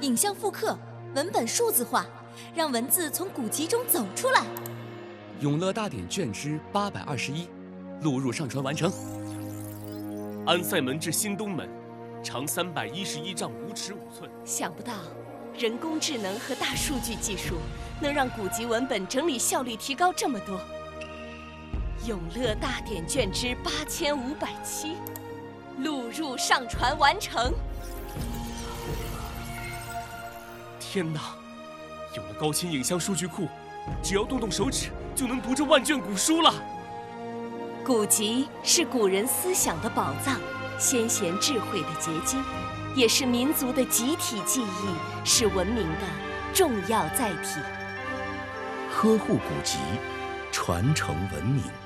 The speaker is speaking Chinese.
影像复刻，文本数字化，让文字从古籍中走出来。 永乐大典卷之821，录入上传完成。 安塞门至新东门，长311丈5尺5寸。 想不到，人工智能和大数据技术能让古籍文本整理效率提高这么多。永乐大典卷之8507，录入上传完成。 天哪！有了高清影像数据库，只要动动手指就能读这万卷古书了。 古籍是古人思想的宝藏，先贤智慧的结晶，也是民族的集体记忆，是文明的重要载体。 呵护古籍，传承文明。